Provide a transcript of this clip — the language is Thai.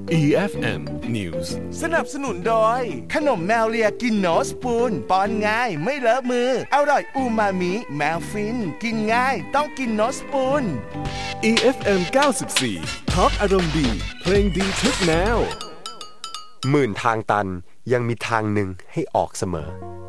EFM News สนับสนุนโดยขนมแมวเลียกินโนสปูนป้อนง่ายไม่เลอะมืออร่อยอูมามิแมวฟินกินง่ายต้องกินโนสปูน EFM 94 Talk อารมณ์ดีเพลงดีทุกแนวหมื่นทางตันยังมีทางหนึ่งให้ออกเสมอ